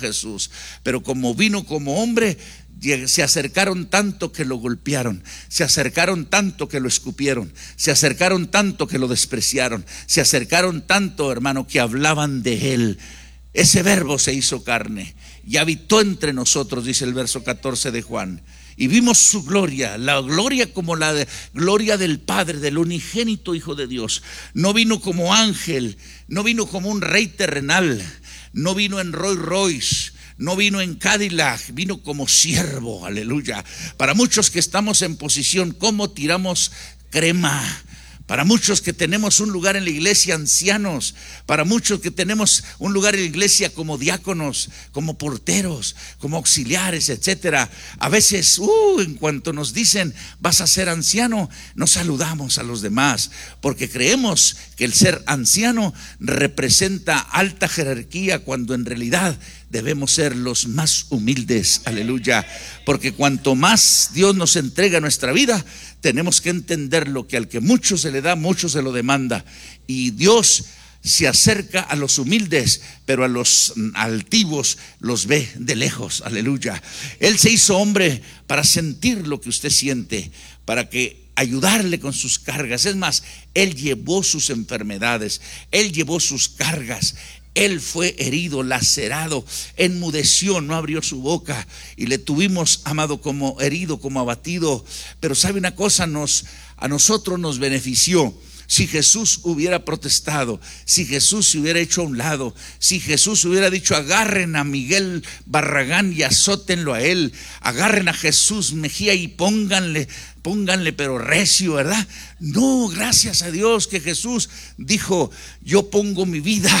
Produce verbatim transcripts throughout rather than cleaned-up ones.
Jesús, pero como vino como hombre, se acercaron tanto que lo golpearon, se acercaron tanto que lo escupieron, se acercaron tanto que lo despreciaron, se acercaron tanto, hermano, que hablaban de él. Ese verbo se hizo carne y habitó entre nosotros, dice el verso catorce de Juan, y vimos su gloria, la gloria como la de, gloria del Padre, del unigénito Hijo de Dios. No vino como ángel, no vino como un rey terrenal, no vino en Rolls Royce, no vino en Cadillac, vino como siervo, aleluya. Para muchos que estamos en posición, ¿cómo tiramos crema? Para muchos que tenemos un lugar en la iglesia, ancianos, para muchos que tenemos un lugar en la iglesia como diáconos, como porteros, como auxiliares, etcétera. A veces, uh, en cuanto nos dicen vas a ser anciano, no saludamos a los demás, porque creemos que el ser anciano representa alta jerarquía, cuando en realidad debemos ser los más humildes, aleluya. Porque cuanto más Dios nos entrega nuestra vida, tenemos que entender lo que al que mucho se le da, mucho se lo demanda. Y Dios se acerca a los humildes, pero a los altivos los ve de lejos, aleluya. Él se hizo hombre para sentir lo que usted siente, para que ayudarle con sus cargas. Es más, Él llevó sus enfermedades, Él llevó sus cargas. Él fue herido, lacerado, enmudeció, no abrió su boca, y le tuvimos, amado, como herido, como abatido. Pero sabe una cosa, nos, a nosotros nos benefició. Si Jesús hubiera protestado, si Jesús se hubiera hecho a un lado, si Jesús hubiera dicho agarren a Miguel Barragán y azótenlo a él, agarren a Jesús Mejía y pónganle, pónganle pero recio, ¿verdad? No, gracias a Dios que Jesús dijo: yo pongo mi vida,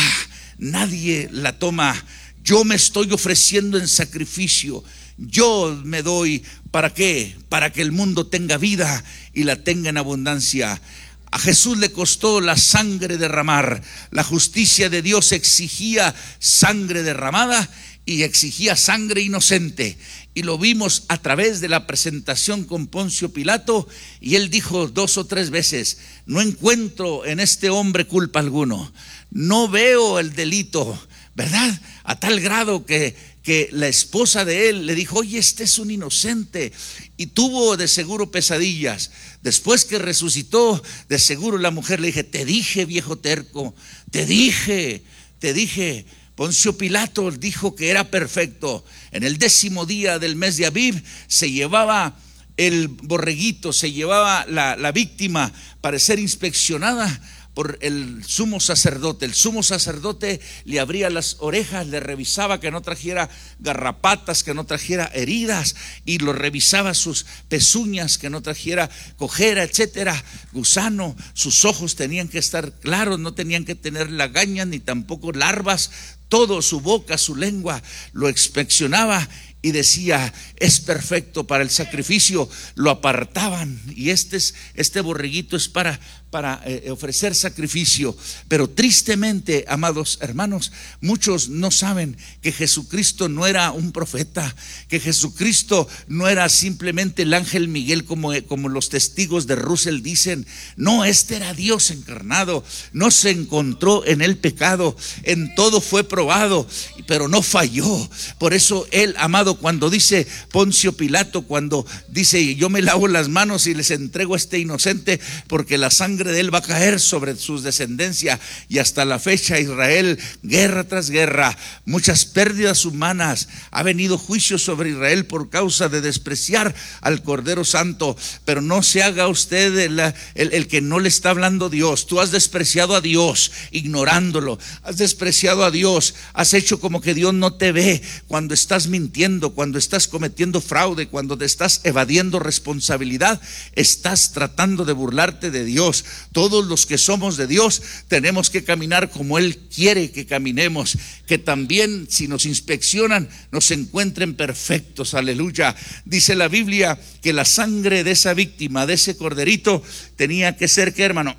nadie la toma, yo me estoy ofreciendo en sacrificio, yo me doy. ¿Para qué? Para que el mundo tenga vida y la tenga en abundancia. A Jesús le costó la sangre derramar. La justicia de Dios exigía sangre derramada y exigía sangre inocente. Y lo vimos a través de la presentación con Poncio Pilato, y él dijo dos o tres veces: no encuentro en este hombre culpa alguno, no veo el delito, ¿verdad? A tal grado que, que la esposa de él le dijo: oye, este es un inocente. Y tuvo de seguro pesadillas. Después que resucitó, de seguro la mujer le dije: te dije, viejo terco, te dije, te dije. Poncio Pilato dijo que era perfecto. En el décimo día del mes de Abib se llevaba el borreguito, se llevaba la, la víctima para ser inspeccionada por el sumo sacerdote. El sumo sacerdote le abría las orejas, le revisaba que no trajera garrapatas, que no trajera heridas, y lo revisaba sus pezuñas, que no trajera cojera, etcétera, gusano. Sus ojos tenían que estar claros, no tenían que tener lagañas ni tampoco larvas. Todo, su boca, su lengua, lo inspeccionaba y decía: es perfecto para el sacrificio. Lo apartaban, y este, es, este borreguito es para, para eh, ofrecer sacrificio. Pero tristemente, amados hermanos, muchos no saben que Jesucristo no era un profeta, que Jesucristo no era simplemente el ángel Miguel como, como los testigos de Russell dicen. No, este era Dios encarnado. No se encontró en el pecado, en todo fue probado, pero no falló. Por eso él, amado, cuando dice Poncio Pilato, cuando dice: yo me lavo las manos y les entrego a este inocente, porque la sangre de él va a caer sobre sus descendencias. Y hasta la fecha Israel, guerra tras guerra, muchas pérdidas humanas, ha venido juicio sobre Israel por causa de despreciar al Cordero Santo. Pero no se haga usted el, el, el que no le está hablando Dios. Tú has despreciado a Dios ignorándolo, has despreciado a Dios, has hecho como que Dios no te ve cuando estás mintiendo, cuando estás cometiendo fraude, cuando te estás evadiendo responsabilidad. Estás tratando de burlarte de Dios. Todos los que somos de Dios tenemos que caminar como Él quiere que caminemos, que también si nos inspeccionan nos encuentren perfectos, aleluya. Dice la Biblia que la sangre de esa víctima, de ese corderito, tenía que ser, ¿qué, hermano?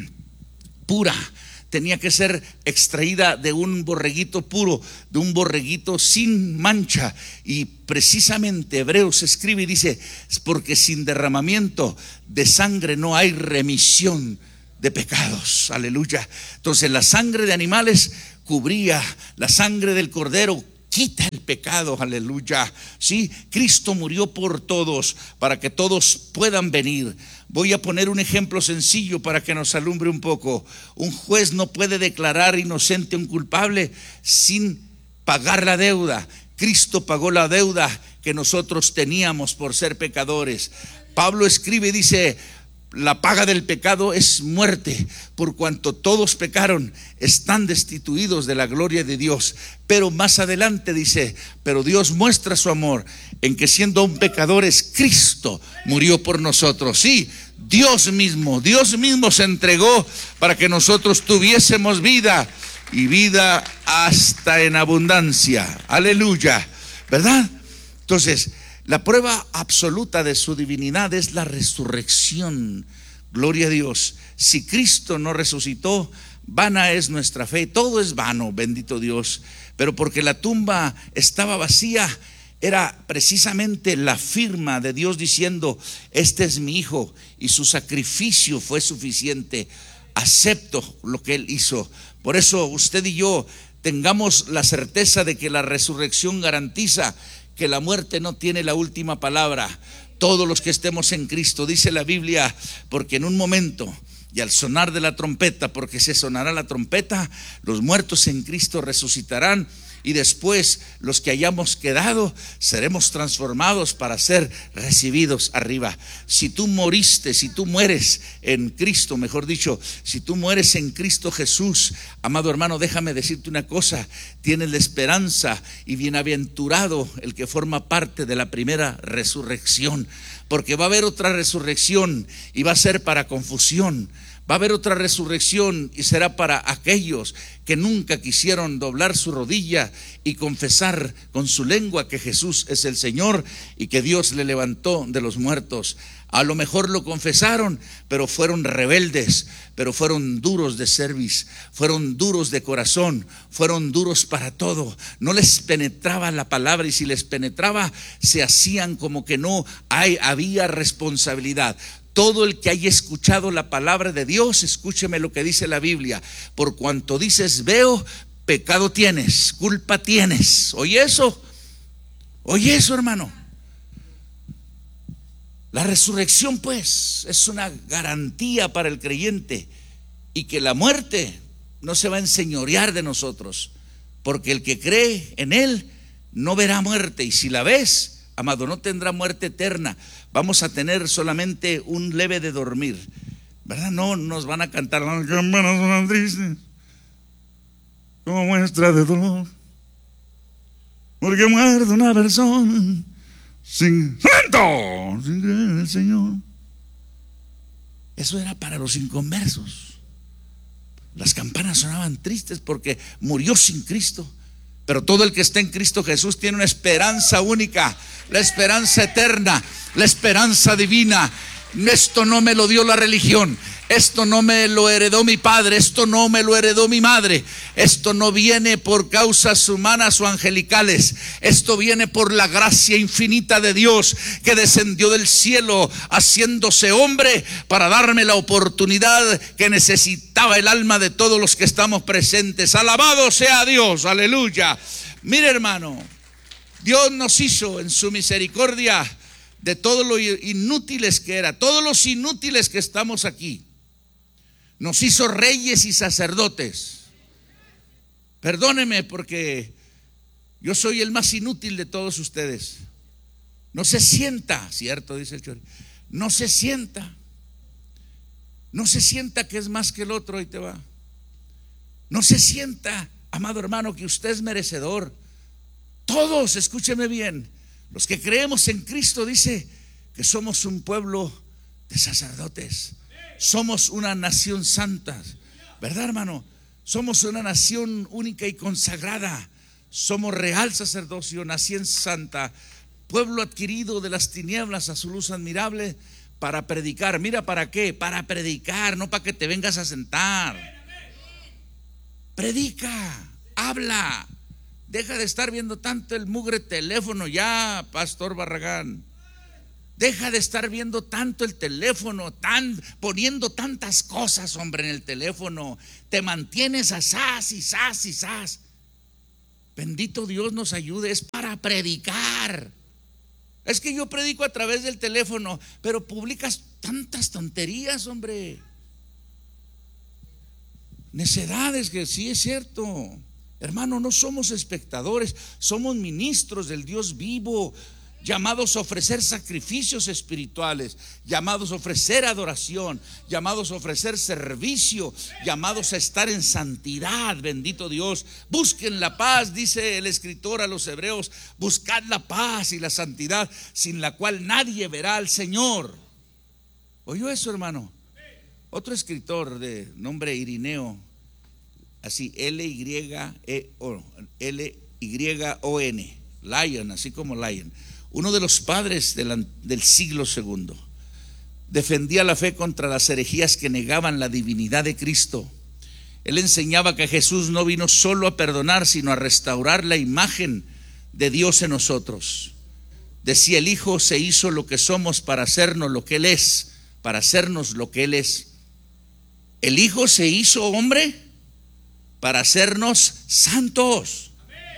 Pura. Tenía que ser extraída de un borreguito puro, de un borreguito sin mancha. Y precisamente Hebreos escribe y dice: porque sin derramamiento de sangre no hay remisión de pecados, aleluya. Entonces la sangre de animales cubría, la sangre del cordero quita el pecado, aleluya. Sí, Cristo murió por todos para que todos puedan venir. Voy a poner un ejemplo sencillo para que nos alumbre un poco. Un juez no puede declarar inocente a un culpable sin pagar la deuda. Cristo pagó la deuda que nosotros teníamos por ser pecadores. Pablo escribe y dice: la paga del pecado es muerte, por cuanto todos pecaron, están destituidos de la gloria de Dios. Pero más adelante dice: pero Dios muestra su amor en que siendo aún pecadores, Cristo murió por nosotros. Sí, Dios mismo, Dios mismo se entregó para que nosotros tuviésemos vida, y vida hasta en abundancia. Aleluya, ¿verdad? Entonces, la prueba absoluta de su divinidad es la resurrección. Gloria a Dios. Si Cristo no resucitó, vana es nuestra fe. Todo es vano, bendito Dios. Pero porque la tumba estaba vacía, era precisamente la firma de Dios diciendo: este es mi hijo y su sacrificio fue suficiente. Acepto lo que él hizo. Por eso usted y yo tengamos la certeza de que la resurrección garantiza que la muerte no tiene la última palabra. Todos los que estemos en Cristo, dice la Biblia, porque en un momento y al sonar de la trompeta, porque se sonará la trompeta, los muertos en Cristo resucitarán, y después los que hayamos quedado seremos transformados para ser recibidos arriba. Si tú moriste, si tú mueres en Cristo, mejor dicho, si tú mueres en Cristo Jesús, amado hermano, déjame decirte una cosa: tienes la esperanza, y bienaventurado el que forma parte de la primera resurrección, porque va a haber otra resurrección y va a ser para confusión. Va a haber otra resurrección y será para aquellos que nunca quisieron doblar su rodilla y confesar con su lengua que Jesús es el Señor y que Dios le levantó de los muertos. A lo mejor lo confesaron, pero fueron rebeldes, pero fueron duros de cerviz, fueron duros de corazón, fueron duros para todo. No les penetraba la palabra, y si les penetraba, se hacían como que no hay, había responsabilidad. Todo el que haya escuchado la palabra de Dios, escúcheme lo que dice la Biblia: por cuanto dices veo, pecado tienes, culpa tienes. ¿Oye eso? ¿Oye eso, hermano? La resurrección, pues, es una garantía para el creyente, y que la muerte no se va a enseñorear de nosotros, porque el que cree en Él no verá muerte, y si la ves, amado, no tendrá muerte eterna. Vamos a tener solamente un leve de dormir, ¿verdad? No nos van a cantar las campanas son tristes como muestra de dolor, porque muerde una persona sin santo, sin creer en el Señor. Eso era para los inconversos. Las campanas sonaban tristes porque murió sin Cristo. Pero todo el que está en Cristo Jesús tiene una esperanza única, la esperanza eterna, la esperanza divina. Esto no me lo dio la religión, esto no me lo heredó mi padre, esto no me lo heredó mi madre, esto no viene por causas humanas o angelicales, esto viene por la gracia infinita de Dios, que descendió del cielo haciéndose hombre para darme la oportunidad que necesitaba el alma de todos los que estamos presentes. Alabado sea Dios, aleluya. Mire, hermano, Dios nos hizo en su misericordia de todo lo inútiles que era, todos los inútiles que estamos aquí. Nos hizo reyes y sacerdotes. Perdóneme, porque yo soy el más inútil de todos ustedes. No se sienta, cierto, dice el chori, no se sienta, no se sienta que es más que el otro. Ahí te va. No se sienta, amado hermano, que usted es merecedor. Todos, escúcheme bien, los que creemos en Cristo, dice que somos un pueblo de sacerdotes, somos una nación santa, ¿verdad, hermano? Somos una nación única y consagrada, somos real sacerdocio, nación santa, pueblo adquirido de las tinieblas a su luz admirable, para predicar. Mira, ¿para qué? Para predicar, no para que te vengas a sentar. Predica, habla. Deja de estar viendo tanto el mugre teléfono ya, Pastor Barragán. Deja de estar viendo tanto el teléfono, tan, poniendo tantas cosas, hombre, en el teléfono. Te mantienes asaz y sas y sas. Bendito Dios nos ayude, es para predicar. Es que yo predico a través del teléfono, pero publicas tantas tonterías, hombre. Necedades, que sí es cierto. Hermano, no somos espectadores, somos ministros del Dios vivo, llamados a ofrecer sacrificios espirituales, llamados a ofrecer adoración, llamados a ofrecer servicio, llamados a estar en santidad. Bendito Dios. Busquen la paz, dice el escritor a los hebreos, buscad la paz y la santidad, sin la cual nadie verá al Señor. ¿Oyó eso, hermano? Otro escritor de nombre Irineo, así L Y E O L Y O N, Lion, así como Lion, uno de los padres del, del siglo segundo, defendía la fe contra las herejías que negaban la divinidad de Cristo. Él enseñaba que Jesús no vino solo a perdonar, sino a restaurar la imagen de Dios en nosotros. Decía: el Hijo se hizo lo que somos para hacernos lo que Él es, para hacernos lo que Él es. El Hijo se hizo hombre para hacernos santos.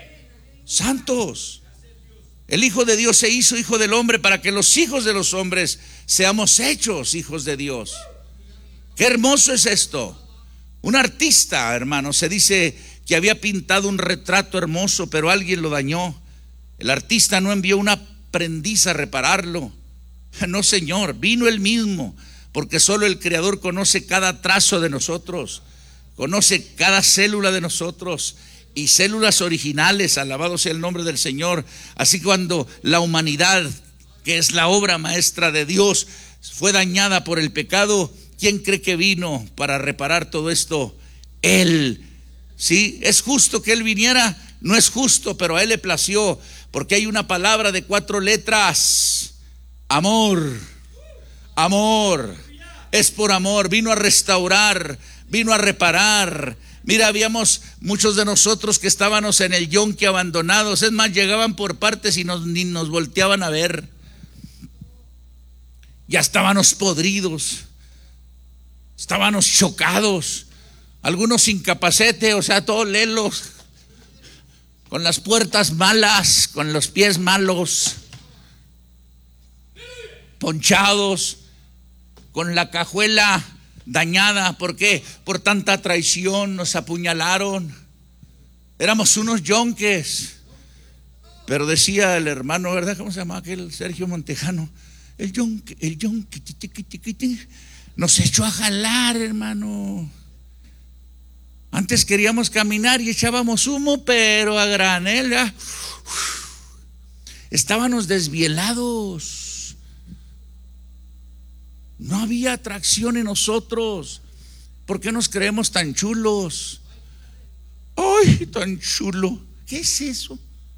Santos. El Hijo de Dios se hizo hijo del hombre para que los hijos de los hombres seamos hechos hijos de Dios. Qué hermoso es esto. Un artista, hermano, se dice que había pintado un retrato hermoso, pero alguien lo dañó. El artista no envió una aprendiz a repararlo. No, señor, vino él mismo, porque solo el Creador conoce cada trazo de nosotros, conoce cada célula de nosotros, y células originales. Alabado sea el nombre del Señor. Así que cuando la humanidad, que es la obra maestra de Dios, fue dañada por el pecado, ¿quién cree que vino para reparar todo esto? Él. ¿Sí? ¿Es justo que Él viniera? No es justo, pero a Él le plació, porque hay una palabra de cuatro letras: amor. Amor. Es por amor. Vino a restaurar, vino a reparar. Mira, habíamos muchos de nosotros que estábamos en el yonque abandonados. Es más, llegaban por partes y nos, ni nos volteaban a ver. Ya estábamos podridos, estábamos chocados, algunos sin capacete, o sea, todos lelos, con las puertas malas, con los pies malos, ponchados, con la cajuela dañada. ¿Por qué? Por tanta traición nos apuñalaron. Éramos unos yonques. Pero decía el hermano, ¿verdad? ¿Cómo se llamaba aquel? Sergio Montejano. El yonque, el yonque nos echó a jalar, hermano. Antes queríamos caminar y echábamos humo, pero a granel, ¿verdad? Estábamos desvielados. No había atracción en nosotros. ¿Por qué nos creemos tan chulos? ¡Ay, tan chulo! ¿Qué es eso?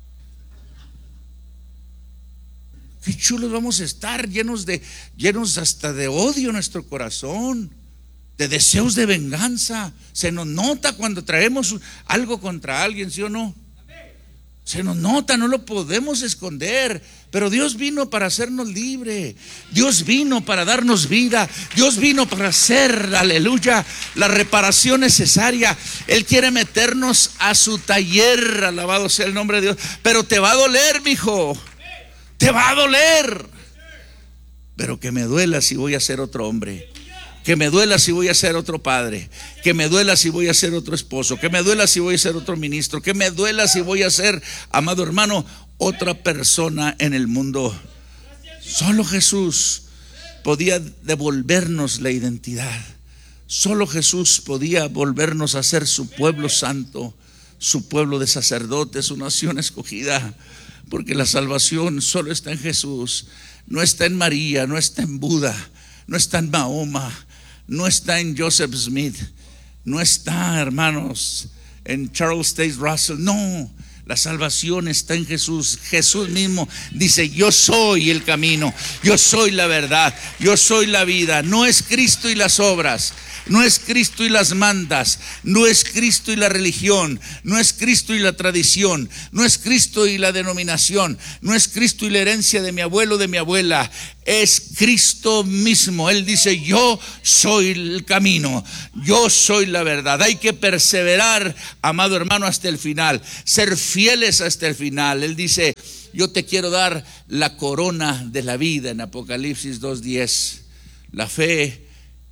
Qué chulos vamos a estar, llenos de, llenos hasta de odio en nuestro corazón, de deseos de venganza. Se nos nota cuando traemos algo contra alguien, ¿sí o no? Se nos nota, no lo podemos esconder. Pero Dios vino para hacernos libre. Dios vino para darnos vida. Dios vino para hacer, aleluya, la reparación necesaria. Él quiere meternos a su taller. Alabado sea el nombre de Dios. Pero te va a doler, mijo. Te va a doler. Pero que me duela si voy a ser otro hombre. Que me duela si voy a ser otro padre. Que me duela si voy a ser otro esposo. Que me duela si voy a ser otro ministro. Que me duela si voy a ser, amado hermano, otra persona en el mundo. Solo Jesús podía devolvernos la identidad. Solo Jesús podía volvernos a ser su pueblo santo, su pueblo de sacerdotes, su nación escogida. Porque la salvación solo está en Jesús. No está en María, no está en Buda, no está en Mahoma, no está en Joseph Smith, no está, hermanos, en Charles Taze Russell. No, la salvación está en Jesús. Jesús mismo dice: yo soy el camino, yo soy la verdad, yo soy la vida. No es Cristo y las obras, No es Cristo y las mandas, no es Cristo y la religión, no es Cristo y la tradición, no es Cristo y la denominación, no es Cristo y la herencia de mi abuelo, de mi abuela. Es Cristo mismo. Él dice: yo soy el camino, yo soy la verdad. Hay que perseverar, amado hermano, hasta el final, ser fieles hasta el final. Él dice: yo te quiero dar la corona de la vida, en Apocalipsis dos diez. La fe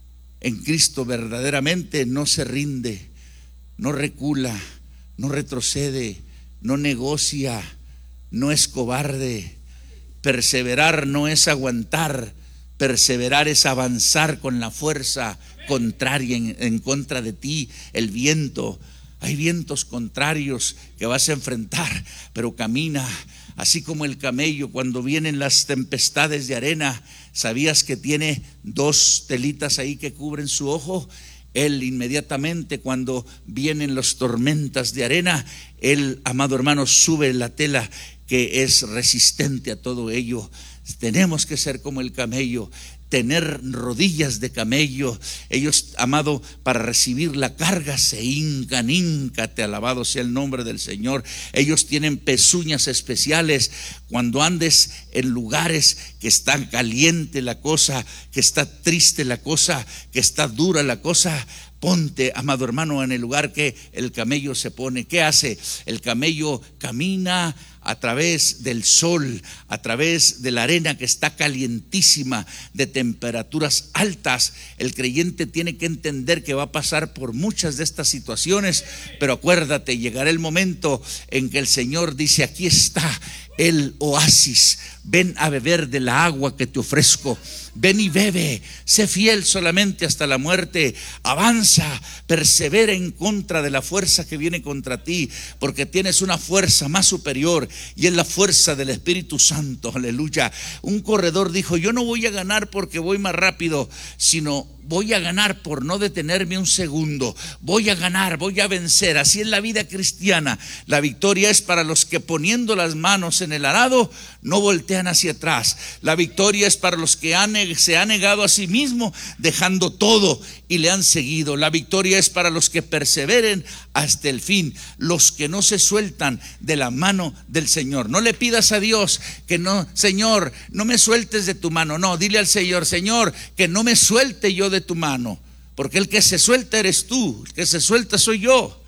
en Cristo verdaderamente no se rinde, no recula, no retrocede, no negocia, no es cobarde. Perseverar no es aguantar, perseverar es avanzar con la fuerza contraria en, en contra de ti, el viento. Hay vientos contrarios que vas a enfrentar, pero camina. Así como el camello, cuando vienen las tempestades de arena, ¿sabías que tiene dos telitas ahí que cubren su ojo? Él inmediatamente, cuando vienen las tormentas de arena, él, amado hermano, sube la tela que es resistente a todo ello. Tenemos que ser como el camello, tener rodillas de camello. Ellos, amado, para recibir la carga se hincan, híncate, alabado sea el nombre del Señor. Ellos tienen pezuñas especiales. Cuando andes en lugares que está caliente la cosa, que está triste la cosa, que está dura la cosa, ponte, amado hermano, en el lugar que el camello se pone. ¿Qué hace? El camello camina a través del sol, a través de la arena que está calientísima, de temperaturas altas. El creyente tiene que entender que va a pasar por muchas de estas situaciones, pero acuérdate, llegará el momento en que el Señor dice: aquí está el oasis, ven a beber de la agua que te ofrezco. Ven y bebe, sé fiel solamente hasta la muerte, avanza, persevera en contra de la fuerza que viene contra ti, porque tienes una fuerza más superior y es la fuerza del Espíritu Santo. Aleluya. Un corredor dijo: yo no voy a ganar porque voy más rápido, sino voy a ganar por no detenerme un segundo. Voy a ganar, voy a vencer. Así es la vida cristiana. La victoria es para los que, poniendo las manos en el arado, no voltean hacia atrás. La victoria es para los que han, se han negado a sí mismo, dejando todo y le han seguido. La victoria es para los que perseveren hasta el fin, los que no se sueltan de la mano del Señor. No le pidas a Dios que no, Señor, no me sueltes de tu mano. No, dile al Señor: Señor, que no me suelte yo de tu mano, porque el que se suelta eres tú, el que se suelta soy yo,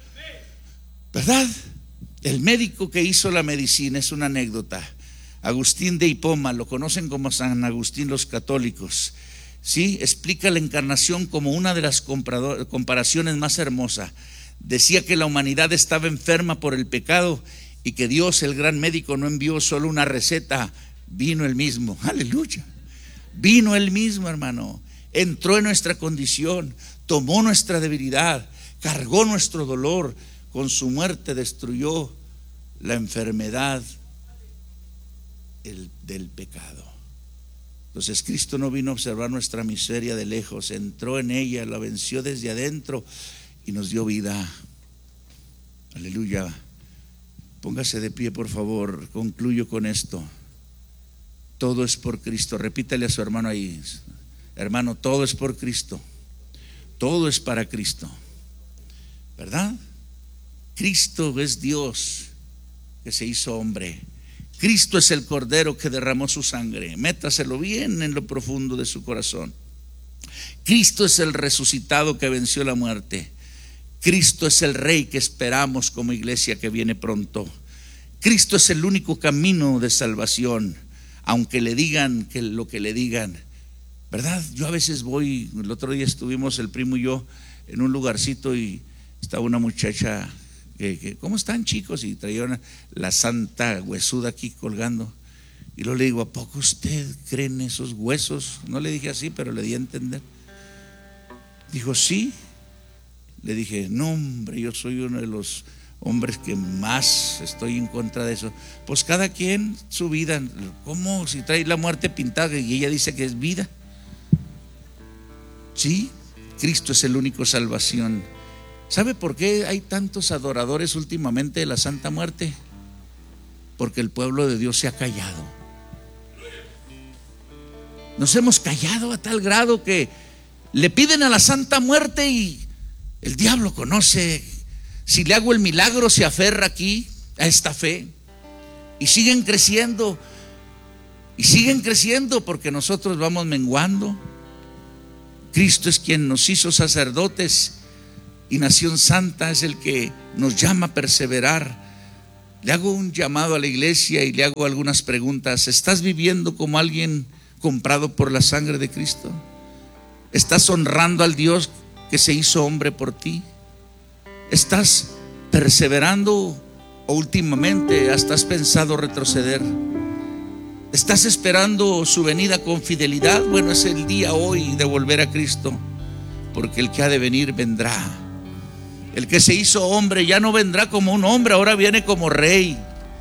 ¿verdad? El médico que hizo la medicina, es una anécdota, Agustín de Hipona, lo conocen como San Agustín los católicos, ¿sí? Explica la encarnación como una de las comparaciones más hermosas. Decía que la humanidad estaba enferma por el pecado y que Dios, el gran médico, no envió solo una receta, vino él mismo. Aleluya. Vino él mismo, hermano. Entró en nuestra condición, tomó nuestra debilidad, cargó nuestro dolor. Con su muerte destruyó la enfermedad el, del pecado. Entonces Cristo no vino a observar nuestra miseria de lejos, entró en ella, la venció desde adentro y nos dio vida. Aleluya. Póngase de pie, por favor. Concluyo con esto. Todo es por Cristo. Repítale a su hermano ahí: hermano, todo es por Cristo. Todo es para Cristo, ¿verdad? Cristo es Dios que se hizo hombre. Cristo es el Cordero que derramó su sangre. Métaselo bien en lo profundo de su corazón. Cristo es el resucitado que venció la muerte. Cristo es el Rey que esperamos como iglesia, que viene pronto. Cristo es el único camino de salvación, aunque le digan que lo que le digan, ¿verdad? Yo a veces voy, el otro día estuvimos el primo y yo en un lugarcito y estaba una muchacha que, que ¿cómo están, chicos? Y traía una, la santa huesuda aquí colgando. Y luego le digo: ¿a poco usted cree en esos huesos? No le dije así, pero le di a entender. Dijo: sí. Le dije: no, hombre, yo soy uno de los hombres que más estoy en contra de eso. Pues cada quien su vida. ¿Cómo? Si trae la muerte pintada y ella dice que es vida. Sí, Cristo es el único salvación. ¿Sabe por qué hay tantos adoradores últimamente de la Santa Muerte? Porque el pueblo de Dios se ha callado. Nos hemos callado a tal grado que le piden a la Santa Muerte y el diablo conoce. Si le hago el milagro, se aferra aquí a esta fe. Y siguen creciendo. Y siguen creciendo porque nosotros vamos menguando. Cristo es quien nos hizo sacerdotes y nación santa, es el que nos llama a perseverar. Le hago un llamado a la iglesia y le hago algunas preguntas. ¿Estás viviendo como alguien comprado por la sangre de Cristo? ¿Estás honrando al Dios que se hizo hombre por ti? ¿Estás perseverando o últimamente hasta has pensado retroceder? ¿Estás esperando su venida con fidelidad? Bueno, es el día hoy de volver a Cristo, porque el que ha de venir vendrá. El que se hizo hombre ya no vendrá como un hombre, ahora viene como rey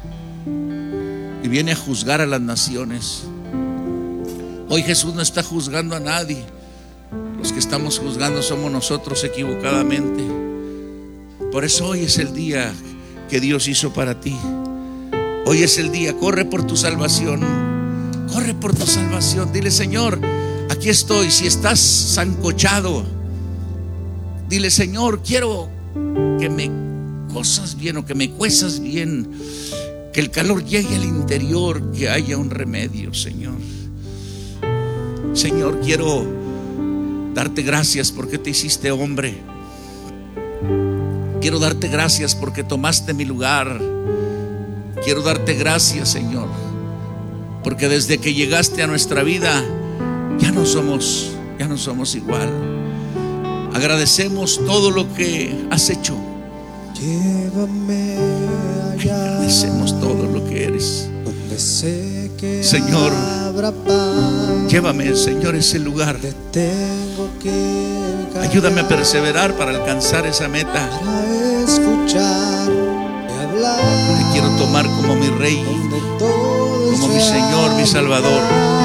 y viene a juzgar a las naciones. Hoy Jesús no está juzgando a nadie. Los que estamos juzgando somos nosotros equivocadamente. Por eso hoy es el día que Dios hizo para ti. Hoy es el día. Corre por tu salvación. Corre por tu salvación. Dile: Señor, aquí estoy. Si estás sancochado, dile: Señor, quiero que me cosas bien o que me cuezas bien, que el calor llegue al interior, que haya un remedio, Señor. Señor, quiero darte gracias porque te hiciste hombre. Quiero darte gracias porque tomaste mi lugar. Quiero darte gracias, Señor, porque desde que llegaste a nuestra vida ya no somos, ya no somos igual. Agradecemos todo lo que has hecho. Llévame allá, agradecemos todo lo que eres, donde sé que Señor. habrá paz. Llévame, Señor, a ese lugar. Te tengo que callar, Ayúdame a perseverar para alcanzar esa meta. para escuchar y hablar. Te quiero tomar como mi Rey, Donde todo como es mi Señor, mi Salvador,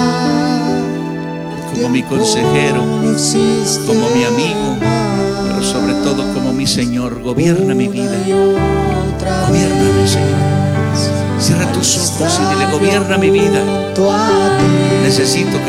real. como mi consejero, No existe como mi amigo, más. pero sobre todo como mi Señor. Gobierna mi vida. Una y otra Gobiérname, vez. Señor. Cierra tus ojos y dile: gobierna mi vida. Junto a ti. Necesito que